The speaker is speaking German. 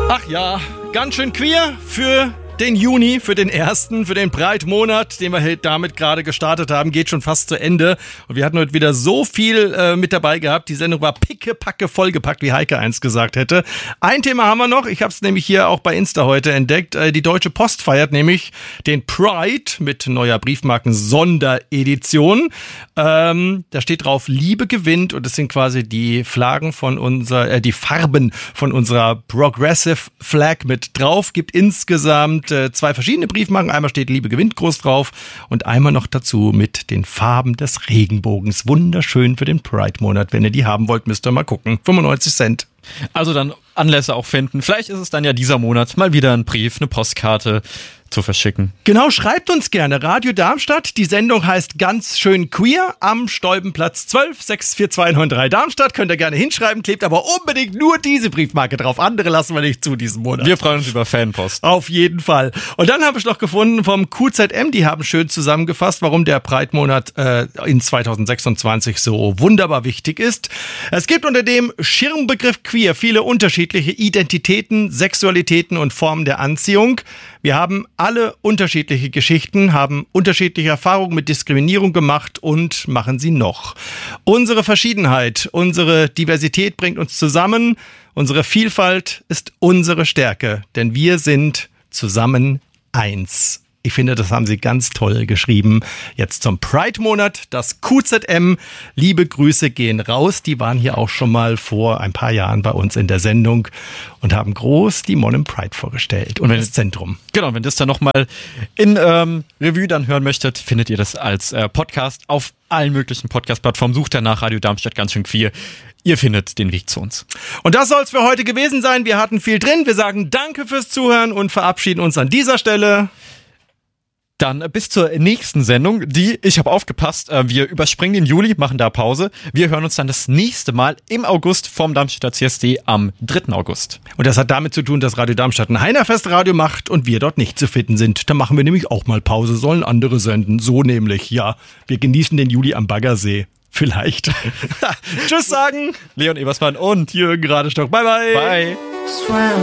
Ach ja, ganz schön queer für den Juni, für den ersten, für den Pride-Monat, den wir damit gerade gestartet haben, geht schon fast zu Ende. Und wir hatten heute wieder so viel mit dabei gehabt. Die Sendung war pickepacke vollgepackt, wie Heike einst gesagt hätte. Ein Thema haben wir noch. Ich habe es nämlich hier auch bei Insta heute entdeckt. Die Deutsche Post feiert nämlich den Pride mit neuer Briefmarken-Sonderedition. Da steht drauf, Liebe gewinnt. Und das sind quasi die Flaggen von die Farben von unserer Progressive Flag mit drauf. Gibt insgesamt 2 verschiedene Briefmarken. Einmal steht Liebe gewinnt groß drauf und einmal noch dazu mit den Farben des Regenbogens. Wunderschön für den Pride-Monat. Wenn ihr die haben wollt, müsst ihr mal gucken. 95 Cent. Also dann Anlässe auch finden. Vielleicht ist es dann ja dieser Monat mal wieder ein Brief, eine Postkarte zu verschicken. Genau, schreibt uns gerne. Radio Darmstadt, die Sendung heißt Ganz schön queer am Stolbenplatz 12 64293 Darmstadt. Könnt ihr gerne hinschreiben, klebt aber unbedingt nur diese Briefmarke drauf. Andere lassen wir nicht zu diesen Monat. Wir freuen uns über Fanpost. Auf jeden Fall. Und dann habe ich noch gefunden vom QZM, die haben schön zusammengefasst, warum der Pride-Monat in 2026 so wunderbar wichtig ist. Es gibt unter dem Schirmbegriff queer viele unterschiedliche Identitäten, Sexualitäten und Formen der Anziehung. Wir haben alle unterschiedliche Geschichten, haben unterschiedliche Erfahrungen mit Diskriminierung gemacht und machen sie noch. Unsere Verschiedenheit, unsere Diversität bringt uns zusammen. Unsere Vielfalt ist unsere Stärke, denn wir sind zusammen eins. Ich finde, das haben sie ganz toll geschrieben. Jetzt zum Pride-Monat, das QZM. Liebe Grüße gehen raus. Die waren hier auch schon mal vor ein paar Jahren bei uns in der Sendung und haben groß die Monum Pride vorgestellt und das Zentrum. Genau, wenn das dann nochmal in Revue dann hören möchtet, findet ihr das als Podcast auf allen möglichen Podcast-Plattformen. Sucht danach Radio Darmstadt ganz schön queer. Ihr findet den Weg zu uns. Und das soll es für heute gewesen sein. Wir hatten viel drin. Wir sagen Danke fürs Zuhören und verabschieden uns an dieser Stelle. Dann bis zur nächsten Sendung, ich habe aufgepasst, wir überspringen den Juli, machen da Pause. Wir hören uns dann das nächste Mal im August vom Darmstädter CSD am 3. August. Und das hat damit zu tun, dass Radio Darmstadt ein Heinerfest-Radio macht und wir dort nicht zu finden sind. Da machen wir nämlich auch mal Pause, sollen andere senden. So nämlich, ja. Wir genießen den Juli am Baggersee. Vielleicht. Tschüss sagen. Leon Ebersmann und Jürgen Radestock. Bye, bye. Bye.